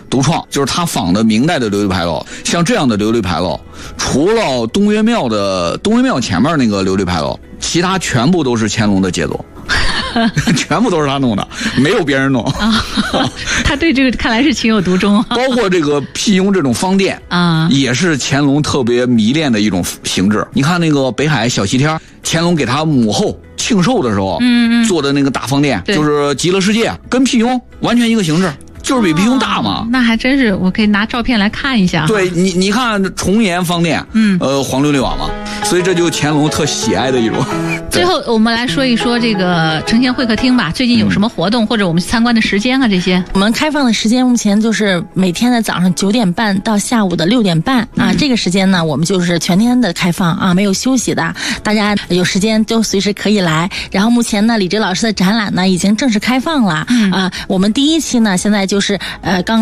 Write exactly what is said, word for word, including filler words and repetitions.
独创，就是他仿的明代的琉璃牌楼。像这样的琉璃牌楼，除了东岳庙的东岳庙前面那个琉璃牌楼，其他全部都是乾隆的杰作。全部都是他弄的，没有别人弄。 啊、他对这个看来是情有独钟。 包括这个辟雍这种方殿啊，也是乾隆特别迷恋的一种形制。你看那个北海小西天，乾隆给他母后庆寿的时候，嗯嗯，做的那个大方殿，就是极乐世界，跟辟雍完全一个形制。就是比辟雍大嘛、 哦，那还真是，我可以拿照片来看一下。 对你，你看重檐方殿，嗯，呃，黄琉璃瓦嘛，所以这就乾隆特喜爱的一种。 最后，我们来说一说这个承贤会客厅吧，最近有什么活动、嗯、或者我们去参观的时间啊？这些我们开放的时间目前就是每天的早上九点半到下午的六点半啊、嗯，这个时间呢，我们就是全天的开放啊，没有休息的，大家有时间都随时可以来。然后目前呢，李哲老师的展览呢已经正式开放了，嗯啊，我们第一期呢现在就是呃刚。